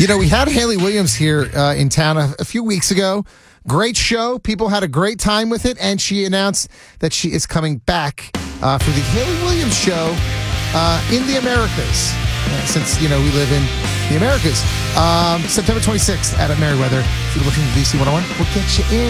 We had Haley Williams here in town a few weeks ago. Great show. People had a great time with it, and she announced that she is coming back for the Haley Williams show in the Americas. Since, we live in the Americas. September 26th at Merriweather. If you're looking for DC 101, we'll get you in.